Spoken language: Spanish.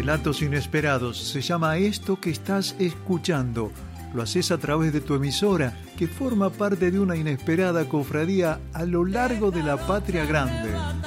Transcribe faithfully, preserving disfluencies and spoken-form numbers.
Relatos Inesperados se llama esto que estás escuchando. Lo haces a través de tu emisora, que forma parte de una inesperada cofradía a lo largo de la Patria Grande.